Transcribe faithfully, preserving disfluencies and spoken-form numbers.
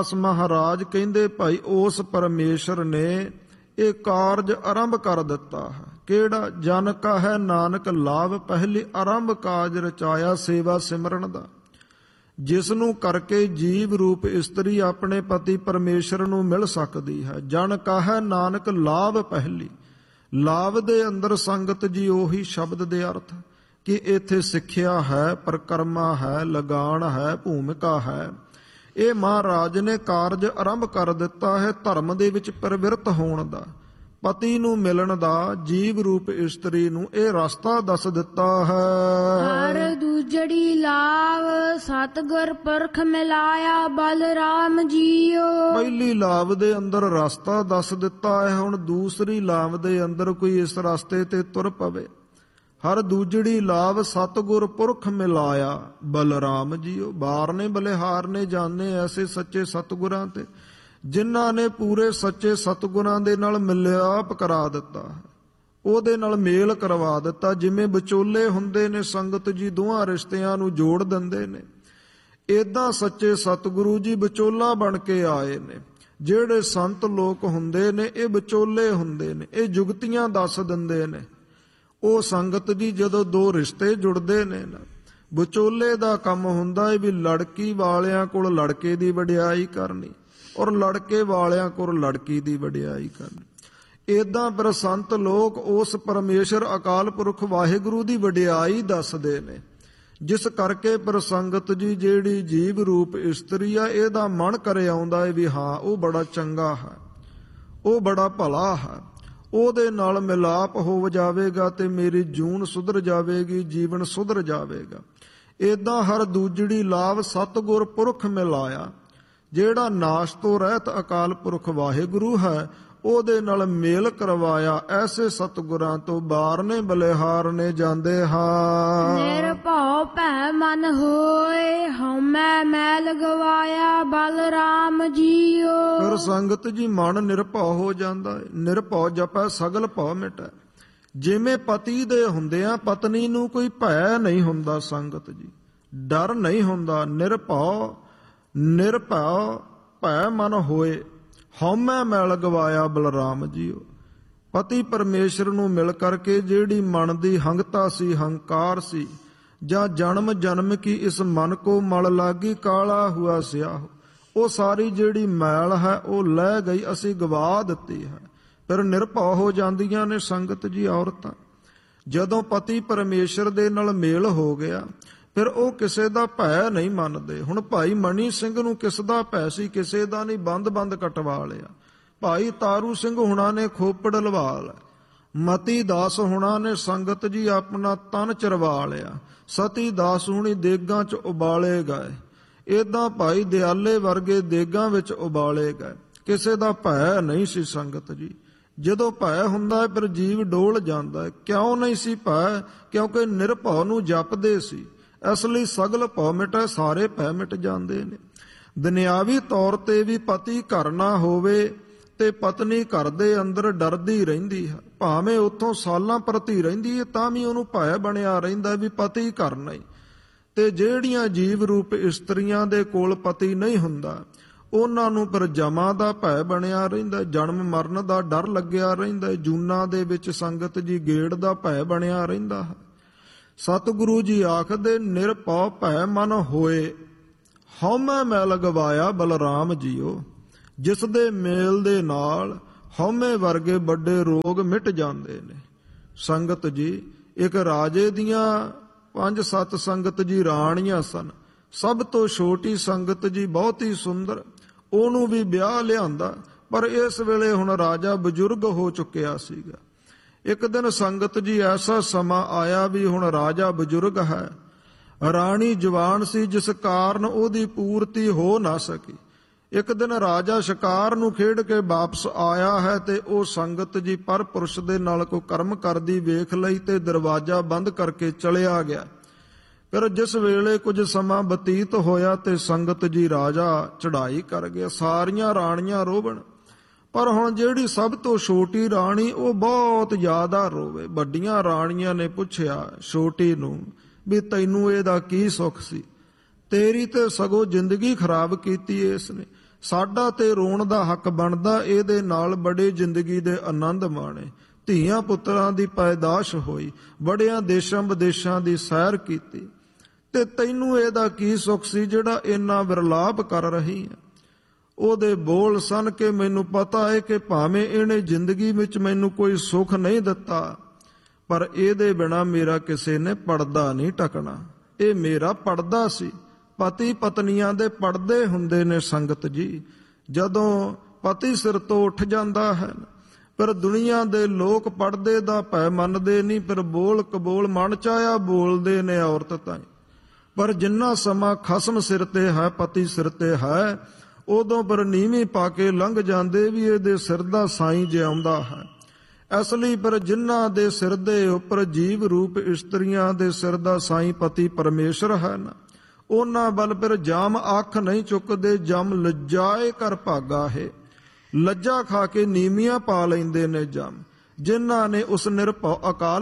ਦਾਸ ਮਹਾਰਾਜ ਕਹਿੰਦੇ ਭਾਈ ਉਸ ਪਰਮੇਸ਼ਰ ਨੇ ਇਹ ਕਾਰਜ ਆਰੰਭ ਕਰ ਦਿੱਤਾ ਹੈ। ਕਿਹੜਾ? ਜਨ ਕਾ ਹੈ ਨਾਨਕ ਲਾਭ ਪਹਿਲੀ ਆਰੰਭ ਕਾਜ ਰਚਾਇਆ ਸੇਵਾ ਸਿਮਰਨ ਦਾ, ਜਿਸ ਨੂੰ ਕਰਕੇ ਜੀਵ ਰੂਪ ਇਸਤਰੀ ਆਪਣੇ ਪਤੀ ਪਰਮੇਸ਼ਰ ਨੂੰ ਮਿਲ ਸਕਦੀ ਹੈ। ਜਨ ਕਾ ਹੈ ਨਾਨਕ ਲਾਭ ਪਹਿਲੀ, ਲਾਭ ਦੇ ਅੰਦਰ ਸੰਗਤ ਜੀ ਉਹੀ ਸ਼ਬਦ ਦੇ ਅਰਥ ਕਿ ਇੱਥੇ ਸਿੱਖਿਆ ਹੈ, ਪ੍ਰਕਰਮਾ ਹੈ, ਲਗਾਨ ਹੈ, ਭੂਮਿਕਾ ਹੈ। ਇਹ ਮਹਾਰਾਜ ਨੇ ਕਾਰਜ ਆਰੰਭ ਕਰ ਦਿੱਤਾ ਹੈ ਧਰਮ ਦੇ ਵਿੱਚ ਪ੍ਰਵਿਰਤ ਹੋਣ ਦਾ, ਪਤੀ ਨੂੰ ਮਿਲਣ ਦਾ, ਜੀਵ ਰੂਪ ਇਸਤਰੀ ਨੂੰ ਇਹ ਰਸਤਾ ਦੱਸ ਦਿੱਤਾ ਹੈ। ਹਰ ਦੂਜੜੀ ਲਾਭ ਸਤਿਗੁਰ ਪੁਰਖ ਮਿਲਾਇਆ ਬਲਰਾਮ ਜੀਓ। ਪਹਿਲੀ ਲਾਭ ਦੇ ਅੰਦਰ ਰਸਤਾ ਦੱਸ ਦਿੱਤਾ ਹੈ, ਹੁਣ ਦੂਸਰੀ ਲਾਭ ਦੇ ਅੰਦਰ ਕੋਈ ਇਸ ਰਸਤੇ ਤੇ ਤੁਰ ਪਵੇ। ਹਰ ਦੂਜੜੀ ਲਾਭ ਸਤਿਗੁਰ ਪੁਰਖ ਮਿਲਾਇਆ ਬਲਰਾਮ ਜੀਓ। ਬਾਰ ਨੇ ਬਲਿਹਾਰ ਨੇ ਜਾਣੇ ਐਸੇ ਸੱਚੇ ਸਤਿਗੁਰਾਂ ਤੇ ਜਿਨ੍ਹਾਂ ਨੇ ਪੂਰੇ ਸੱਚੇ ਸਤਿਗੁਰਾਂ ਦੇ ਨਾਲ ਮਿਲਾਪ ਕਰਾ ਦਿੱਤਾ, ਉਹਦੇ ਨਾਲ ਮੇਲ ਕਰਵਾ ਦਿੱਤਾ। ਜਿਵੇਂ ਵਿਚੋਲੇ ਹੁੰਦੇ ਨੇ ਸੰਗਤ ਜੀ, ਦੋਹਾਂ ਰਿਸ਼ਤਿਆਂ ਨੂੰ ਜੋੜ ਦਿੰਦੇ ਨੇ, ਏਦਾਂ ਸੱਚੇ ਸਤਿਗੁਰੂ ਜੀ ਵਿਚੋਲਾ ਬਣ ਕੇ ਆਏ ਨੇ। ਜਿਹੜੇ ਸੰਤ ਲੋਕ ਹੁੰਦੇ ਨੇ ਇਹ ਵਿਚੋਲੇ ਹੁੰਦੇ ਨੇ, ਇਹ ਜੁਗਤੀਆਂ ਦੱਸ ਦਿੰਦੇ ਨੇ। ਉਹ ਸੰਗਤ ਜੀ ਜਦੋਂ ਦੋ ਰਿਸ਼ਤੇ ਜੁੜਦੇ ਨੇ ਨਾ, ਵਿਚੋਲੇ ਦਾ ਕੰਮ ਹੁੰਦਾ ਹੈ ਵੀ ਲੜਕੀ ਵਾਲਿਆਂ ਕੋਲ ਲੜਕੇ ਦੀ ਵਡਿਆਈ ਕਰਨੀ ਔਰ ਲੜਕੇ ਵਾਲਿਆਂ ਕੋਲ ਲੜਕੀ ਦੀ ਵਡਿਆਈ ਕਰਨੀ। ਏਦਾਂ ਪਰ ਸੰਤ ਲੋਕ ਉਸ ਪਰਮੇਸ਼ਰ ਅਕਾਲ ਪੁਰਖ ਵਾਹਿਗੁਰੂ ਦੀ ਵਡਿਆਈ ਦੱਸਦੇ ਨੇ, ਜਿਸ ਕਰਕੇ ਪਰ ਸੰਗਤ ਜੀ ਜਿਹੜੀ ਜੀਵ ਰੂਪ ਇਸਤਰੀ ਆ ਇਹਦਾ ਮਨ ਕਰੇ ਆਉਂਦਾ ਹੈ ਵੀ ਹਾਂ ਉਹ ਬੜਾ ਚੰਗਾ ਹੈ, ਉਹ ਬੜਾ ਭਲਾ ਹੈ, ਉਹਦੇ ਨਾਲ ਮਿਲਾਪ ਹੋ ਜਾਵੇਗਾ ਤੇ ਮੇਰੀ ਜੂਨ ਸੁਧਰ ਜਾਵੇਗੀ, ਜੀਵਨ ਸੁਧਰ ਜਾਵੇਗਾ। ਏਦਾਂ ਹਰ ਦੂਜੜੀ ਲਾਭ ਸਤਿਗੁਰ ਪੁਰਖ ਮਿਲਾਇਆ, ਜਿਹੜਾ ਨਾਸ਼ ਤੋਂ ਰਹਿਤ ਅਕਾਲ ਪੁਰਖ ਵਾਹਿਗੁਰੂ ਹੈ ਉਹਦੇ ਨਾਲ ਮੇਲ ਕਰਵਾਇਆ। ਐਸੇ ਸਤਿਗੁਰਾਂ ਤੋਂ ਬਾਰ ਨੇ ਬਲਿਹਾਰ ਨੇ ਜਾਂਦੇ ਹਾਂ। ਨਿਰਭਉ ਭੈ ਮਨ ਹੋਏ ਹਉਮੈ ਮੈਲ ਗਵਾਇਆ ਬਲਰਾਮ ਜੀਓ। ਫਿਰ ਸੰਗਤ ਜੀ ਮਨ ਨਿਰਭਉ ਹੋ ਜਾਂਦਾ ਹੈ। ਨਿਰਭਉ ਜਪੈ ਸਗਲ ਭਉ ਮਿਟੈ। ਜਿਵੇਂ ਪਤੀ ਦੇ ਹੁੰਦਿਆਂ ਪਤਨੀ ਨੂੰ ਕੋਈ ਭੈ ਨਹੀਂ ਹੁੰਦਾ ਸੰਗਤ ਜੀ, ਡਰ ਨਹੀਂ ਹੁੰਦਾ। ਨਿਰਭਉ ਨਿਰਭਉ ਭੈ ਮਨ ਹੋਏ ਹਉਮੈ ਮੈਲ ਗਵਾਇਆ ਬਲਰਾਮ ਜੀਓ। ਪਤੀ ਪਰਮੇਸ਼ਰ ਨੂੰ ਮਿਲ ਕਰਕੇ ਜਿਹੜੀ ਮਨ ਦੀ ਹੰਗਤਾ ਸੀ, ਹੰਕਾਰ ਸੀ, ਜਾਂ ਜਨਮ ਜਨਮ ਕੀ ਇਸ ਮਨ ਕੋ ਮਲ ਲਾਗੀ ਕਾਲਾ ਹੁਆ ਸਿਆਹ, ਉਹ ਸਾਰੀ ਜਿਹੜੀ ਮੈਲ ਹੈ ਉਹ ਲੈ ਗਈ, ਅਸੀਂ ਗਵਾ ਦਿੱਤੀ ਹੈ। ਫਿਰ ਨਿਰਭਉ ਹੋ ਜਾਂਦੀਆਂ ਨੇ ਸੰਗਤ ਜੀ ਔਰਤਾਂ। ਜਦੋਂ ਪਤੀ ਪਰਮੇਸ਼ਰ ਦੇ ਨਾਲ ਮੇਲ ਹੋ ਗਿਆ ਫਿਰ ਉਹ ਕਿਸੇ ਦਾ ਭੈ ਨਹੀਂ ਮੰਨਦੇ। ਹੁਣ ਭਾਈ ਮਣੀ ਸਿੰਘ ਨੂੰ ਕਿਸ ਦਾ ਭੈ ਸੀ? ਕਿਸੇ ਦਾ ਨਹੀਂ, ਬੰਦ ਬੰਦ ਕਟਵਾ ਲਿਆ। ਭਾਈ ਤਾਰੂ ਸਿੰਘ ਹੁਣਾਂ ਨੇ ਖੋਪੜ ਲਵਾ ਲਿਆ। ਮਤੀ ਦਾਸ ਹੁਣਾਂ ਨੇ ਸੰਗਤ ਜੀ ਆਪਣਾ ਤਨ ਚਰਵਾ ਲਿਆ। ਸਤੀ ਦਾਸ ਹੁਣੀ ਦੇਗਾਂ 'ਚ ਉਬਾਲੇ ਗਏ। ਏਦਾਂ ਭਾਈ ਦਿਆਲੇ ਵਰਗੇ ਦੇਗਾਂ ਵਿੱਚ ਉਬਾਲੇ ਗਏ। ਕਿਸੇ ਦਾ ਭੈ ਨਹੀਂ ਸੀ ਸੰਗਤ ਜੀ। ਜਦੋਂ ਭੈ ਹੁੰਦਾ ਫਿਰ ਜੀਵ ਡੋਲ ਜਾਂਦਾ। ਕਿਉਂ ਨਹੀਂ ਸੀ ਭੈ? ਕਿਉਂਕਿ ਨਿਰਭਉ ਨੂੰ ਜਪਦੇ ਸੀ। ਇਸ ਲਈ ਸਗਲ ਭਉ ਮਿਟੈ, ਸਾਰੇ ਭੈ ਮਿਟ ਜਾਂਦੇ ਨੇ। ਦੁਨਿਆਵੀ ਤੌਰ ਤੇ ਵੀ ਪਤੀ ਘਰ ਨਾ ਹੋਵੇ ਤੇ ਪਤਨੀ ਘਰ ਦੇ ਅੰਦਰ ਡਰਦੀ ਰਹਿੰਦੀ ਹੈ, ਭਾਵੇਂ ਉੱਥੋਂ ਸਾਲਾਂ ਪ੍ਰਤੀ ਰਹਿੰਦੀ ਹੈ ਤਾਂ ਵੀ ਉਹਨੂੰ ਭੈ ਬਣਿਆ ਰਹਿੰਦਾ ਵੀ ਪਤੀ ਘਰ ਨਹੀਂ। ਤੇ ਜਿਹੜੀਆਂ ਜੀਵ ਰੂਪ ਇਸਤਰੀਆਂ ਦੇ ਕੋਲ ਪਤੀ ਨਹੀਂ ਹੁੰਦਾ ਉਹਨਾਂ ਨੂੰ ਪਰ ਜਮਾਂ ਦਾ ਭੈ ਬਣਿਆ ਰਹਿੰਦਾ, ਜਨਮ ਮਰਨ ਦਾ ਡਰ ਲੱਗਿਆ ਰਹਿੰਦਾ, ਜੂਨਾਂ ਦੇ ਵਿੱਚ ਸੰਗਤ ਜੀ ਗੇੜ ਦਾ ਭੈ ਬਣਿਆ ਰਹਿੰਦਾ ਹੈ। ਸਤਿਗੁਰੂ ਜੀ ਆਖਦੇ ਨਿਰਭਉ ਭੈ ਮਨ ਹੋਏ ਹਉਮੈ ਮੈਲ ਗਵਾਇਆ ਬਲਰਾਮ ਜੀਓ। ਜਿਸ ਦੇ ਮੇਲ ਦੇ ਨਾਲ ਹਉਮੈ ਵਰਗੇ ਵੱਡੇ ਰੋਗ ਮਿਟ ਜਾਂਦੇ ਨੇ। ਸੰਗਤ ਜੀ ਇੱਕ ਰਾਜੇ ਦੀਆਂ ਪੰਜ ਸੱਤ ਸੰਗਤ ਜੀ ਰਾਣੀਆਂ ਸਨ। ਸਭ ਤੋਂ ਛੋਟੀ ਸੰਗਤ ਜੀ ਬਹੁਤ ਹੀ ਸੁੰਦਰ, ਉਹਨੂੰ ਵੀ ਵਿਆਹ ਲਿਆਂਦਾ, ਪਰ ਇਸ ਵੇਲੇ ਹੁਣ ਰਾਜਾ ਬਜ਼ੁਰਗ ਹੋ ਚੁੱਕਿਆ ਸੀਗਾ। ਇੱਕ ਦਿਨ ਸੰਗਤ ਜੀ ਐਸਾ ਸਮਾਂ ਆਇਆ ਵੀ ਹੁਣ ਰਾਜਾ ਬਜ਼ੁਰਗ ਹੈ, ਰਾਣੀ ਜਵਾਨ ਸੀ, ਜਿਸ ਕਾਰਨ ਉਹਦੀ ਪੂਰਤੀ ਹੋ ਨਾ ਸਕੀ। ਇੱਕ ਦਿਨ ਰਾਜਾ ਸ਼ਿਕਾਰ ਨੂੰ ਖੇਡ ਕੇ ਵਾਪਸ ਆਇਆ ਹੈ ਤੇ ਉਹ ਸੰਗਤ ਜੀ ਪਰ ਪੁਰਸ਼ ਦੇ ਨਾਲ ਕੋਈ ਕਰਮ ਕਰਦੀ ਵੇਖ ਲਈ ਤੇ ਦਰਵਾਜ਼ਾ ਬੰਦ ਕਰਕੇ ਚਲਿਆ ਗਿਆ। ਫਿਰ ਜਿਸ ਵੇਲੇ ਕੁਝ ਸਮਾਂ ਬਤੀਤ ਹੋਇਆ ਤੇ ਸੰਗਤ ਜੀ ਰਾਜਾ ਚੜ੍ਹਾਈ ਕਰ ਗਿਆ। ਸਾਰੀਆਂ ਰਾਣੀਆਂ ਰੋਵਣ, ਪਰ ਹੁਣ ਜਿਹੜੀ ਸਭ ਤੋਂ ਛੋਟੀ ਰਾਣੀ ਉਹ ਬਹੁਤ ਜ਼ਿਆਦਾ ਰੋਵੇ। ਵੱਡੀਆਂ ਰਾਣੀਆਂ ਨੇ ਪੁੱਛਿਆ ਛੋਟੀ ਨੂੰ ਵੀ ਤੈਨੂੰ ਇਹਦਾ ਕੀ ਸੁੱਖ ਸੀ? ਤੇਰੀ ਤੇ ਸਗੋਂ ਜ਼ਿੰਦਗੀ ਖਰਾਬ ਕੀਤੀ ਇਸ ਨੇ। ਸਾਡਾ ਤੇ ਰੋਣ ਦਾ ਹੱਕ ਬਣਦਾ, ਇਹਦੇ ਨਾਲ ਬੜੇ ਜ਼ਿੰਦਗੀ ਦੇ ਆਨੰਦ ਮਾਣੇ। ਧੀਆਂ ਪੁੱਤਰਾਂ ਦੀ ਪੈਦਾਸ਼ ਹੋਈ, ਬੜਿਆਂ ਦੇਸ਼ਾਂ ਵਿਦੇਸ਼ਾਂ ਦੀ ਸੈਰ ਕੀਤੀ, ਤੇ ਤੈਨੂੰ ਇਹਦਾ ਕੀ ਸੁੱਖ ਸੀ ਜਿਹੜਾ ਇੰਨਾ ਵਿਰਲਾਪ ਕਰ ਰਹੀ ਹੈ। ਉਹਦੇ ਬੋਲ ਸਨ ਕਿ ਮੈਨੂੰ ਪਤਾ ਹੈ ਕਿ ਭਾਵੇਂ ਇਹਨੇ ਜ਼ਿੰਦਗੀ ਵਿੱਚ ਮੈਨੂੰ ਕੋਈ ਸੁੱਖ ਨਹੀਂ ਦਿੱਤਾ, ਪਰ ਇਹਦੇ ਬਿਨਾ ਮੇਰਾ ਕਿਸੇ ਨੇ ਪਰਦਾ ਨਹੀਂ ਟਕਣਾ। ਇਹ ਮੇਰਾ ਪਰਦਾ ਸੀ। ਪਤੀ ਪਤਨੀਆਂ ਦੇ ਪਰਦੇ ਹੁੰਦੇ ਨੇ ਸੰਗਤ ਜੀ। ਜਦੋਂ ਪਤੀ ਸਿਰ ਤੋਂ ਉੱਠ ਜਾਂਦਾ ਹੈ, ਪਰ ਦੁਨੀਆ ਦੇ ਲੋਕ ਪਰਦੇ ਦਾ ਭੈ ਮੰਨਦੇ ਨਹੀਂ, ਪਰ ਬੋਲ ਕਬੋਲ ਮਨ ਚਾਹਿਆ ਬੋਲਦੇ ਨੇ ਔਰਤ ਤਾਂ। ਪਰ ਜਿੰਨਾ ਸਮਾਂ ਖਸਮ ਸਿਰ ਤੇ ਹੈ, ਪਤੀ ਸਿਰ ਤੇ ਹੈ, ਉਦੋਂ ਪਰ ਨੀਵੀਂ ਪਾ ਕੇ ਲੰਘ ਜਾਂਦੇ ਵੀ ਇਹਦੇ ਸਿਰ ਦਾ ਸਾਈਂ ਜਿਉਂਦਾ ਹੈ। ਇਸ ਲਈ ਪਰ ਜਿਨ੍ਹਾਂ ਦੇ ਸਿਰ ਦੇ ਉੱਪਰ ਜੀਵ ਰੂਪ ਇਸਤਰੀਆਂ ਦੇ ਸਿਰ ਦਾ ਸਾਈਂ ਪਤੀ ਪਰਮੇਸ਼ਰ ਹੈ ਨਾ, ਉਹਨਾਂ ਵੱਲ ਫਿਰ ਜਾਮ ਅੱਖ ਨਹੀਂ ਚੁੱਕਦੇ। ਜਮ ਲੱਜਾਏ ਕਰ ਭਾਗਾ ਹੈ। ਲੱਜਾ ਖਾ ਕੇ ਨੀਵੀਆਂ ਪਾ ਲੈਂਦੇ ਨੇ ਜਮ। ਜਿਨ੍ਹਾਂ ਨੇ ਉਸ ਨਿਰਭਉ ਅਕਾਲ